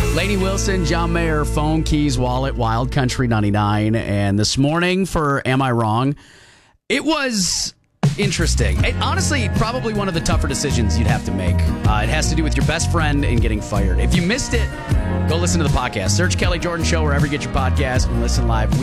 Lainey Wilson, John Mayer, phone, keys, wallet, Wild Country 99. And this morning for Am I Wrong? It was interesting. Honestly, probably one of the tougher decisions you'd have to make. It has to do with your best friend and getting fired. If you missed it, go listen to the podcast. Search Kelly Jordan Show wherever you get your podcast and listen live.